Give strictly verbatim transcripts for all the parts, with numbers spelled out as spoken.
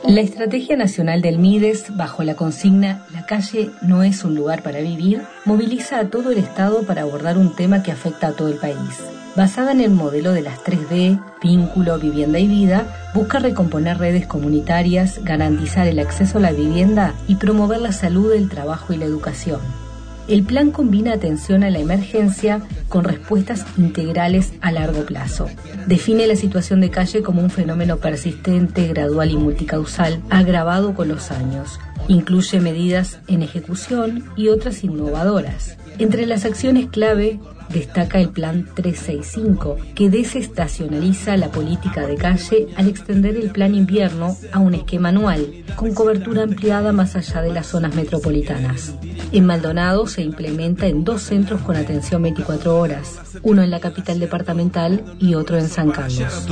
La Estrategia Nacional del MIDES, bajo la consigna "La calle no es un lugar para vivir", moviliza a todo el Estado para abordar un tema que afecta a todo el país. Basada en el modelo de las tres D, vínculo, vivienda y vida, busca recomponer redes comunitarias, garantizar el acceso a la vivienda y promover la salud, el trabajo y la educación. El plan combina atención a la emergencia con respuestas integrales a largo plazo. Define la situación de calle como un fenómeno persistente, gradual y multicausal, agravado con los años. Incluye medidas en ejecución y otras innovadoras. Entre las acciones clave destaca el Plan trescientos sesenta y cinco, que desestacionaliza la política de calle al extender el Plan Invierno a un esquema anual, con cobertura ampliada más allá de las zonas metropolitanas. En Maldonado se implementa en dos centros con atención veinticuatro horas, uno en la capital departamental y otro en San Carlos.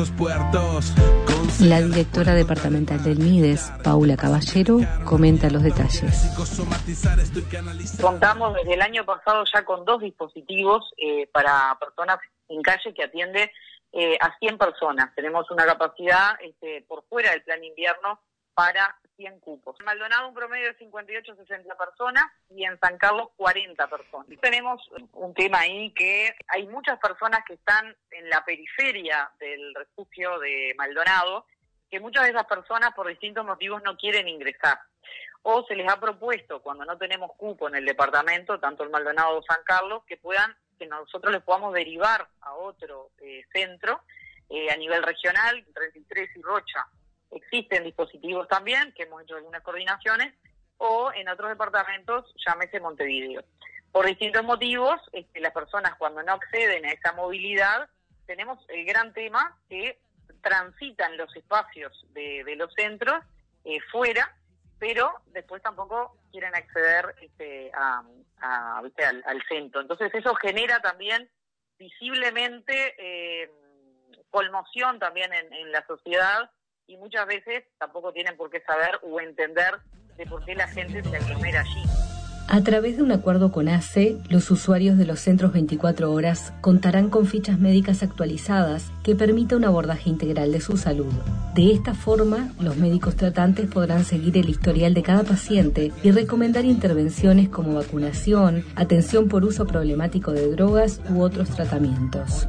La directora departamental del MIDES, Paula Caballero, comenta los detalles. Contamos desde el año pasado ya con dos dispositivos eh, para personas en calle que atiende eh, a cien personas. Tenemos una capacidad este, por fuera del plan invierno para cien cupos. En Maldonado un promedio de cincuenta y ocho a sesenta personas y en San Carlos cuarenta personas. Y tenemos un tema ahí que hay muchas personas que están en la periferia del refugio de Maldonado, que muchas de esas personas por distintos motivos no quieren ingresar. O se les ha propuesto, cuando no tenemos cupo en el departamento, tanto en Maldonado o San Carlos, que puedan, que nosotros les podamos derivar a otro eh, centro eh, a nivel regional, treinta y tres y Rocha. Existen dispositivos también, que hemos hecho algunas coordinaciones, o en otros departamentos, llámese Montevideo. Por distintos motivos, este, las personas cuando no acceden a esa movilidad, tenemos el gran tema que transitan los espacios de, de los centros eh, fuera, pero después tampoco quieren acceder este, a, a, ¿viste? Al, al centro. Entonces eso genera también visiblemente eh, conmoción también en, en la sociedad, y muchas veces tampoco tienen por qué saber o entender de por qué la gente se aglomera allí. A través de un acuerdo con A C E, los usuarios de los centros veinticuatro horas contarán con fichas médicas actualizadas que permita un abordaje integral de su salud. De esta forma, los médicos tratantes podrán seguir el historial de cada paciente y recomendar intervenciones como vacunación, atención por uso problemático de drogas u otros tratamientos.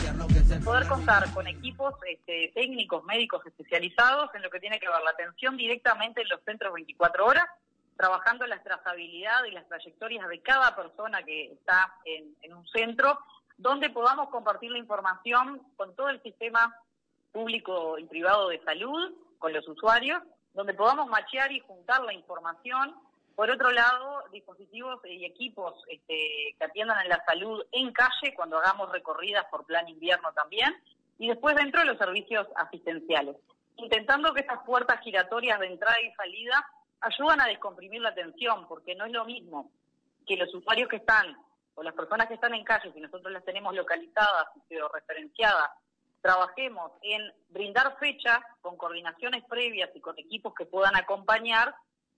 Poder contar con equipos este, técnicos, médicos especializados en lo que tiene que ver la atención directamente en los centros veinticuatro horas, trabajando la trazabilidad y las trayectorias de cada persona que está en, en un centro, donde podamos compartir la información con todo el sistema público y privado de salud, con los usuarios, donde podamos machear y juntar la información. Por otro lado, dispositivos y equipos este, que atiendan en la salud en calle, cuando hagamos recorridas por plan invierno también, y después dentro de los servicios asistenciales, intentando que estas puertas giratorias de entrada y salida ayudan a descomprimir la atención, porque no es lo mismo que los usuarios que están, o las personas que están en calle, si nosotros las tenemos localizadas y referenciadas, trabajemos en brindar fechas con coordinaciones previas y con equipos que puedan acompañar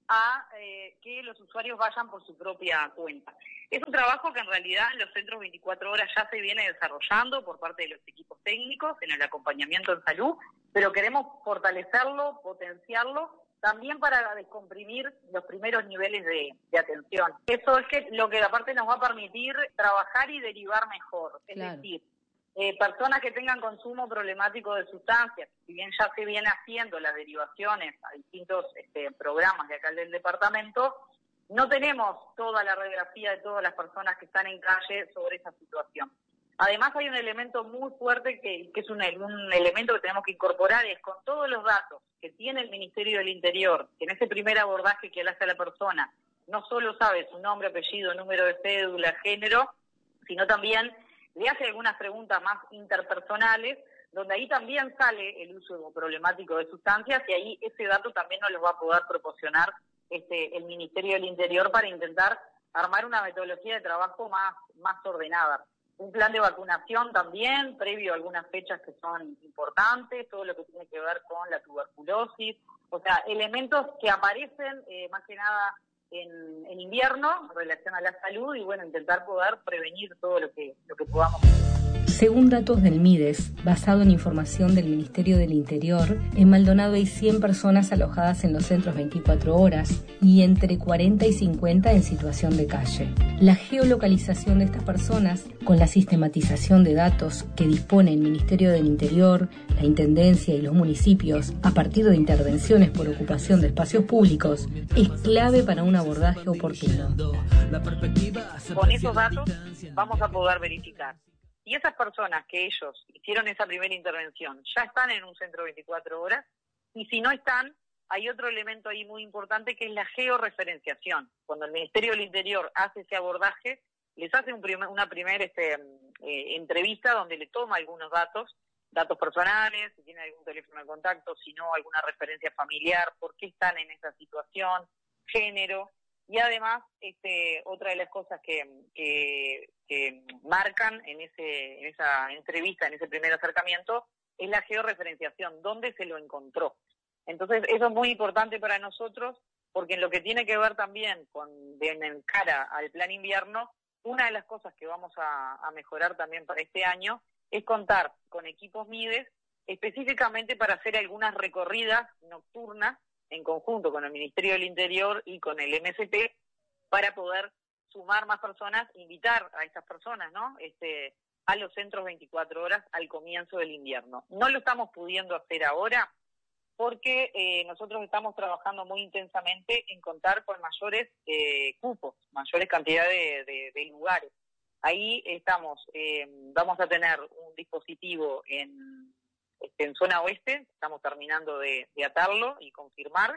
a eh, que los usuarios vayan por su propia cuenta. Es un trabajo que en realidad en los centros veinticuatro horas ya se viene desarrollando por parte de los equipos técnicos en el acompañamiento en salud, pero queremos fortalecerlo, potenciarlo, también para descomprimir los primeros niveles de, de atención. Eso es que lo que aparte nos va a permitir trabajar y derivar mejor. Es claro. decir, eh, personas que tengan consumo problemático de sustancias, si bien ya se viene haciendo las derivaciones a distintos este, programas de acá del departamento, no tenemos toda la radiografía de todas las personas que están en calle sobre esa situación. Además hay un elemento muy fuerte que, que es un, un elemento que tenemos que incorporar, es con todos los datos que tiene el Ministerio del Interior, que en ese primer abordaje que le hace a la persona, no solo sabe su nombre, apellido, número de cédula, género, sino también le hace algunas preguntas más interpersonales, donde ahí también sale el uso problemático de sustancias, y ahí ese dato también nos lo va a poder proporcionar este, el Ministerio del Interior para intentar armar una metodología de trabajo más, más ordenada. Un plan de vacunación también, previo a algunas fechas que son importantes, todo lo que tiene que ver con la tuberculosis, o sea, elementos que aparecen eh, más que nada en, en invierno en relación a la salud y bueno, intentar poder prevenir todo lo que, lo que podamos. Según datos del MIDES, basado en información del Ministerio del Interior, en Maldonado hay cien personas alojadas en los centros veinticuatro horas y entre cuarenta y cincuenta en situación de calle. La geolocalización de estas personas, con la sistematización de datos que dispone el Ministerio del Interior, la Intendencia y los municipios a partir de intervenciones por ocupación de espacios públicos, es clave para un abordaje oportuno. Con esos datos vamos a poder verificar y esas personas que ellos hicieron esa primera intervención ya están en un centro veinticuatro horas, y si no están, hay otro elemento ahí muy importante que es la georreferenciación. Cuando el Ministerio del Interior hace ese abordaje, les hace un primer, una primera este, eh, entrevista donde le toma algunos datos, datos personales, si tiene algún teléfono de contacto, si no, alguna referencia familiar, por qué están en esa situación, género. Y además, este, otra de las cosas que, que, que marcan en, ese, en esa entrevista, en ese primer acercamiento, es la georreferenciación, dónde se lo encontró. Entonces, eso es muy importante para nosotros, porque en lo que tiene que ver también con de en cara al plan invierno, una de las cosas que vamos a, a mejorar también para este año es contar con equipos MIDES específicamente para hacer algunas recorridas nocturnas en conjunto con el Ministerio del Interior y con el M S P, para poder sumar más personas, invitar a estas personas, ¿no? Este, a los centros veinticuatro horas al comienzo del invierno. No lo estamos pudiendo hacer ahora porque eh, nosotros estamos trabajando muy intensamente en contar con mayores eh, cupos, mayores cantidades de, de, de lugares. Ahí estamos, eh, vamos a tener un dispositivo en... en zona oeste, estamos terminando de, de atarlo y confirmar,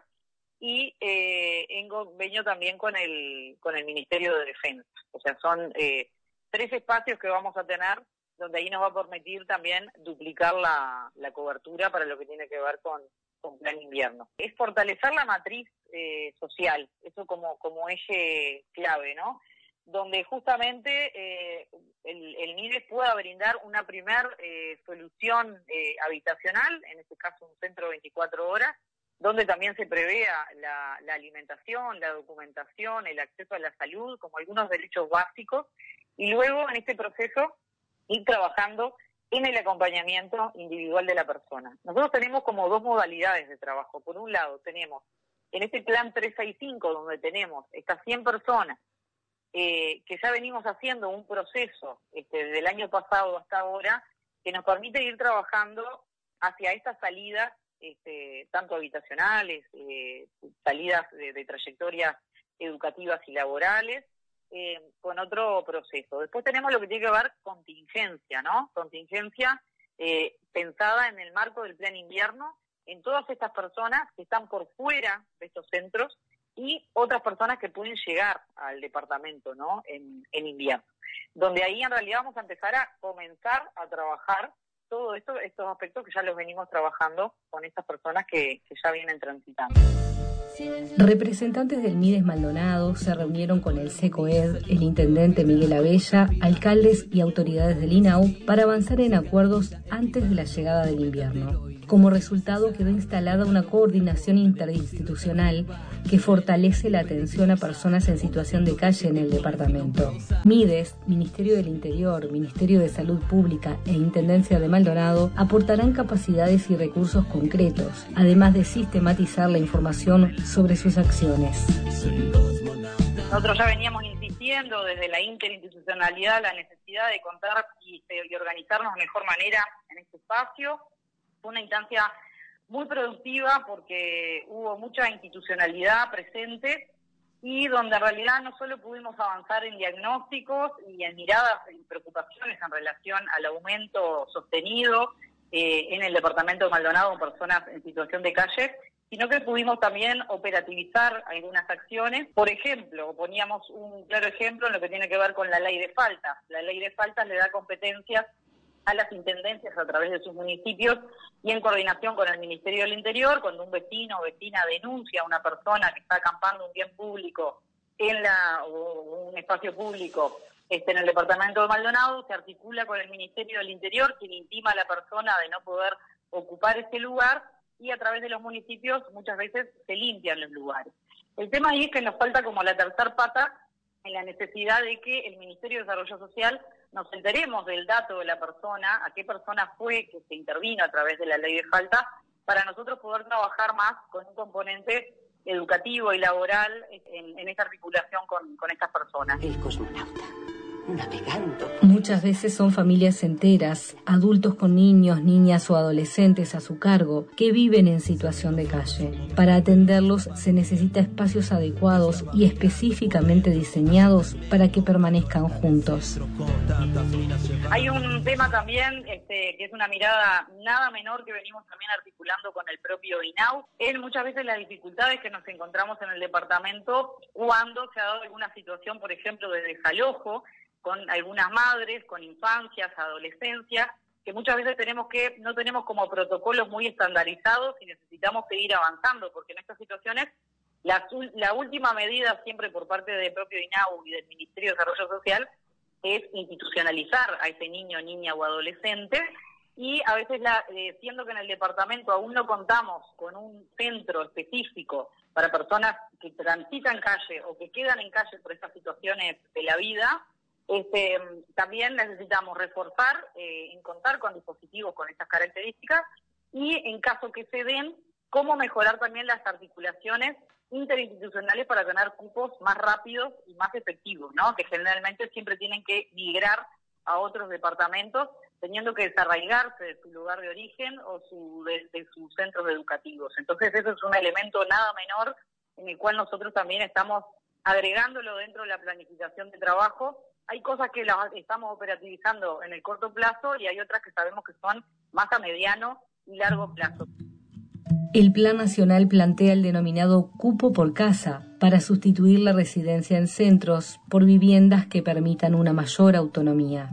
y eh, en convenio también con el con el Ministerio de Defensa. O sea, son eh, tres espacios que vamos a tener, donde ahí nos va a permitir también duplicar la, la cobertura para lo que tiene que ver con, con plan invierno. Es fortalecer la matriz eh, social, eso como, como eje clave, ¿no? Donde justamente eh, el, el MIDES pueda brindar una primer eh, solución eh, habitacional, en este caso un centro veinticuatro horas, donde también se prevea la, la alimentación, la documentación, el acceso a la salud, como algunos derechos básicos, y luego en este proceso ir trabajando en el acompañamiento individual de la persona. Nosotros tenemos como dos modalidades de trabajo. Por un lado tenemos en este plan trescientos sesenta y cinco, donde tenemos estas cien personas, Eh, que ya venimos haciendo un proceso este, desde el año pasado hasta ahora, que nos permite ir trabajando hacia estas salidas, este, tanto habitacionales, eh, salidas de, de trayectorias educativas y laborales, eh, con otro proceso. Después tenemos lo que tiene que ver contingencia, ¿no? Contingencia eh, pensada en el marco del plan invierno, en todas estas personas que están por fuera de estos centros, y otras personas que pueden llegar al departamento, ¿no? En, en invierno. Donde ahí en realidad vamos a empezar a comenzar a trabajar todo esto, estos aspectos que ya los venimos trabajando con estas personas que, que ya vienen transitando. Representantes del MIDES Maldonado se reunieron con el SECOED, el intendente Miguel Abella, alcaldes y autoridades del I N A U para avanzar en acuerdos antes de la llegada del invierno. Como resultado quedó instalada una coordinación interinstitucional que fortalece la atención a personas en situación de calle en el departamento. MIDES, Ministerio del Interior, Ministerio de Salud Pública e Intendencia de Maldonado aportarán capacidades y recursos concretos, además de sistematizar la información sobre sus acciones. Nosotros ya veníamos insistiendo desde la interinstitucionalidad la necesidad de contar y, y organizarnos de mejor manera en este espacio. Fue una instancia muy productiva porque hubo mucha institucionalidad presente y donde en realidad no solo pudimos avanzar en diagnósticos y en miradas y preocupaciones en relación al aumento sostenido eh, en el departamento de Maldonado con personas en situación de calle, sino que pudimos también operativizar algunas acciones. Por ejemplo, poníamos un claro ejemplo en lo que tiene que ver con la ley de faltas. La ley de faltas le da competencias a las intendencias a través de sus municipios y en coordinación con el Ministerio del Interior, cuando un vecino o vecina denuncia a una persona que está acampando un bien público en la o un espacio público este, en el departamento de Maldonado, se articula con el Ministerio del Interior, quien intima a la persona de no poder ocupar ese lugar, y a través de los municipios muchas veces se limpian los lugares. El tema ahí es que nos falta como la tercer pata en la necesidad de que el Ministerio de Desarrollo Social nos enteremos del dato de la persona, a qué persona fue que se intervino a través de la ley de falta, para nosotros poder trabajar más con un componente educativo y laboral en, en esta articulación con, con estas personas. El cosmonauta, navegando. Muchas veces son familias enteras, adultos con niños, niñas o adolescentes a su cargo, que viven en situación de calle. Para atenderlos se necesita espacios adecuados y específicamente diseñados para que permanezcan juntos. Hay un tema también este, que es una mirada nada menor que venimos también articulando con el propio I N A U, es muchas veces las dificultades que nos encontramos en el departamento cuando se ha dado alguna situación, por ejemplo, de desalojo, con algunas madres, con infancias, adolescencias, que muchas veces tenemos que no tenemos como protocolos muy estandarizados y necesitamos seguir avanzando, porque en estas situaciones la, la última medida siempre por parte del propio I N A U y del Ministerio de Desarrollo Social es institucionalizar a ese niño, niña o adolescente, y a veces, la, eh, siendo que en el departamento aún no contamos con un centro específico para personas que transitan calle o que quedan en calle por estas situaciones de la vida, Este, también necesitamos reforzar, eh, en contar con dispositivos con estas características y en caso que se den, cómo mejorar también las articulaciones interinstitucionales para tener cupos más rápidos y más efectivos, ¿no? Que generalmente siempre tienen que migrar a otros departamentos, teniendo que desarraigarse de su lugar de origen o su, de, de sus centros educativos. Entonces eso es un elemento nada menor en el cual nosotros también estamos agregándolo dentro de la planificación de trabajo. Hay cosas que las estamos operativizando en el corto plazo y hay otras que sabemos que son más a mediano y largo plazo. El Plan Nacional plantea el denominado cupo por casa para sustituir la residencia en centros por viviendas que permitan una mayor autonomía.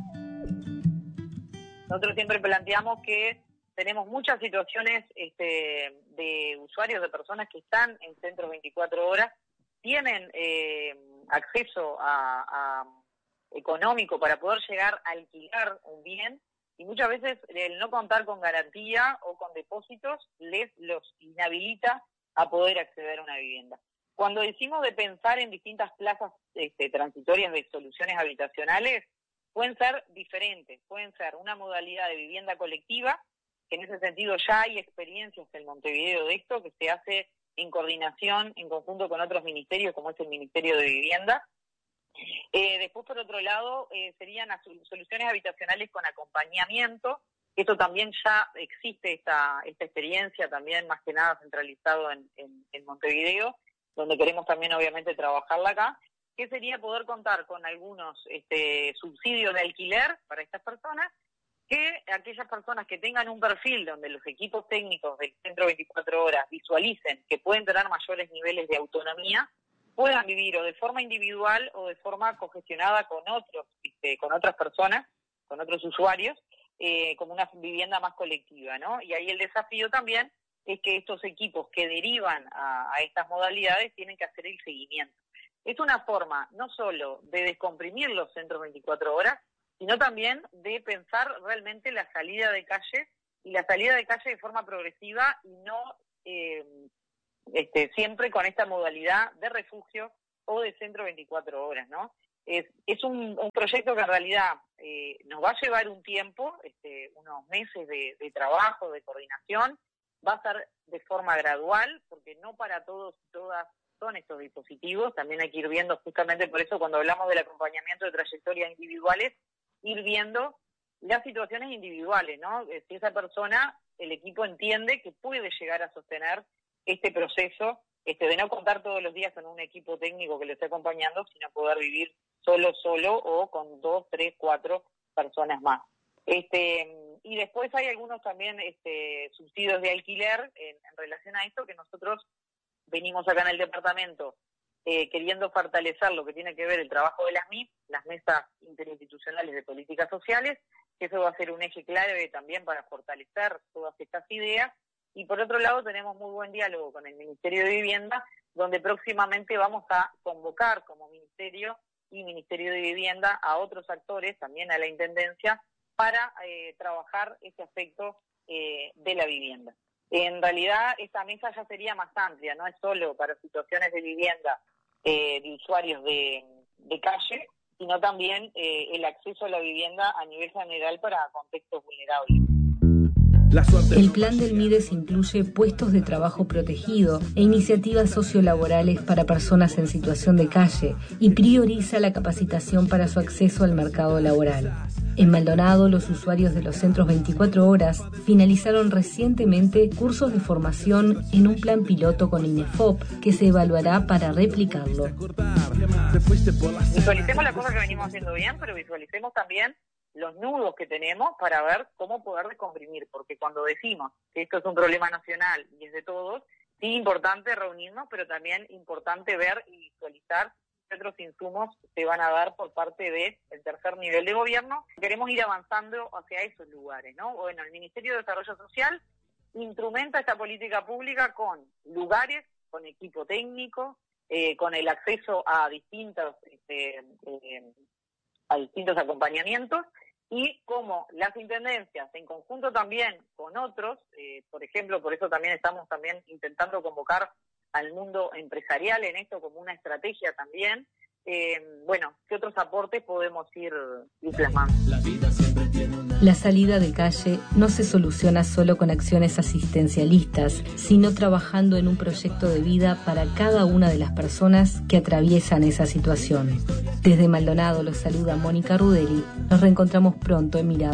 Nosotros siempre planteamos que tenemos muchas situaciones este, de usuarios, de personas que están en centros veinticuatro horas, tienen eh, acceso a... a económico para poder llegar a alquilar un bien y muchas veces el no contar con garantía o con depósitos les los inhabilita a poder acceder a una vivienda. Cuando decimos de pensar en distintas plazas este, transitorias de soluciones habitacionales, pueden ser diferentes, pueden ser una modalidad de vivienda colectiva, que en ese sentido ya hay experiencias en Montevideo de esto, que se hace en coordinación, en conjunto con otros ministerios, como es el Ministerio de Vivienda. Eh, después, por otro lado, eh, serían soluciones habitacionales con acompañamiento. Esto también ya existe, esta, esta experiencia también más que nada centralizado en, en, en Montevideo, donde queremos también obviamente trabajarla acá, que sería poder contar con algunos este, subsidios de alquiler para estas personas, que aquellas personas que tengan un perfil donde los equipos técnicos del Centro veinticuatro horas visualicen que pueden tener mayores niveles de autonomía, puedan vivir o de forma individual o de forma cogestionada con otros, este, con otras personas, con otros usuarios, eh, como una vivienda más colectiva, ¿no? Y ahí el desafío también es que estos equipos que derivan a, a estas modalidades tienen que hacer el seguimiento. Es una forma no solo de descomprimir los centros veinticuatro horas, sino también de pensar realmente la salida de calle, y la salida de calle de forma progresiva y no... Eh, Este, siempre con esta modalidad de refugio o de centro veinticuatro horas, ¿no? Es, es un, un proyecto que en realidad eh, nos va a llevar un tiempo, este, unos meses de, de trabajo, de coordinación, va a ser de forma gradual, porque no para todos y todas son estos dispositivos, también hay que ir viendo, justamente por eso cuando hablamos del acompañamiento de trayectorias individuales, ir viendo las situaciones individuales, ¿no? Si esa persona, el equipo entiende que puede llegar a sostener este proceso, este de no contar todos los días con un equipo técnico que lo esté acompañando, sino poder vivir solo, solo o con dos, tres, cuatro personas más. Este, y después hay algunos también este, subsidios de alquiler en, en relación a esto que nosotros venimos acá en el departamento eh, queriendo fortalecer lo que tiene que ver el trabajo de las M I P, las mesas interinstitucionales de políticas sociales, que eso va a ser un eje clave también para fortalecer todas estas ideas. Y por otro lado tenemos muy buen diálogo con el Ministerio de Vivienda, donde próximamente vamos a convocar como Ministerio y Ministerio de Vivienda a otros actores, también a la Intendencia, para eh, trabajar ese aspecto eh, de la vivienda. En realidad esta mesa ya sería más amplia, no es solo para situaciones de vivienda eh, de usuarios de, de calle, sino también eh, el acceso a la vivienda a nivel general para contextos vulnerables. El plan del MIDES incluye puestos de trabajo protegido e iniciativas sociolaborales para personas en situación de calle y prioriza la capacitación para su acceso al mercado laboral. En Maldonado, los usuarios de los centros veinticuatro horas finalizaron recientemente cursos de formación en un plan piloto con INEFOP que se evaluará para replicarlo. Visualicemos la cosa que venimos haciendo bien, pero visualicemos también los nudos que tenemos para ver cómo poder descomprimir, porque cuando decimos que esto es un problema nacional y es de todos, sí es importante reunirnos, pero también importante ver y visualizar qué otros insumos se van a dar por parte del tercer nivel de gobierno. Queremos ir avanzando hacia esos lugares, ¿no? Bueno, el Ministerio de Desarrollo Social instrumenta esta política pública con lugares, con equipo técnico, eh, con el acceso a distintos este, eh, a distintos acompañamientos, y como las intendencias, en conjunto también con otros, eh, por ejemplo, por eso también estamos también intentando convocar al mundo empresarial en esto como una estrategia también, eh, bueno, ¿qué otros aportes podemos ir, ir plasmando? La salida de calle no se soluciona solo con acciones asistencialistas, sino trabajando en un proyecto de vida para cada una de las personas que atraviesan esa situación. Desde Maldonado los saluda Mónica Rudelli. Nos reencontramos pronto en Mirada.